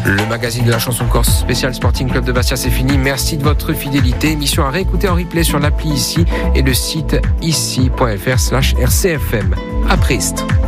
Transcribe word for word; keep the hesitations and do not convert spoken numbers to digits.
Le magazine de la chanson corse spécial Sporting Club de Bastia, c'est fini. Merci de votre fidélité. Émission à réécouter en replay sur l'appli ici et le site ici point f r slash r c f m. À Priest.